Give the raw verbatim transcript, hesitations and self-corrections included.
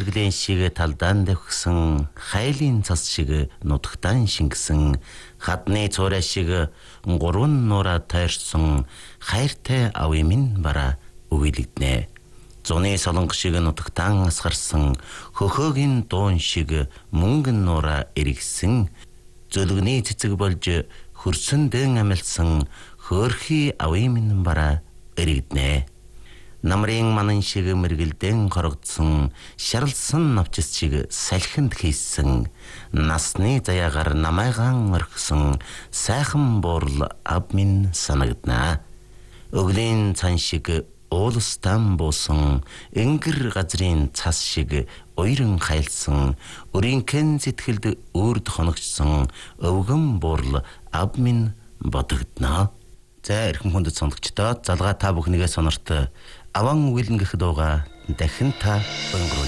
үлгэлэн шиг талдаан давхсан хайлын цас шиг нутагтаан шингэсэн хадны цуурай шиг гурван нураа тойрсон хайртай авъя минь бараа өгүүлэгднэ. Зуны солонго шиг нутагтаан асгарсан хөхөөгийн дуун шиг мөнгөн нураа эргэсэн зөлгөний цэцэг болж хөрсөн дэн амилсан хөөрхий авъя минь бараа эргэгднэ. Намрын манан шиг мэргэлдэн хорогдсон шарлсан навчис шиг салхинд хийсэн насны заяагаар намайгаан орхисон сайхан буурал ав минь санагдана. Өглөөн цан шиг уулстан буусан энгэр газрын цас шиг уйран хайлсан өрийнхэн сэтгэлд үрд хоногчсон өвгөн буурал ав минь бодогдно. За эрхэм хүндэт сонсогчдоо залгаа та бүхнийгээ сонорт аван үгэлэнгэх дууга дахин та өнгөрүүл.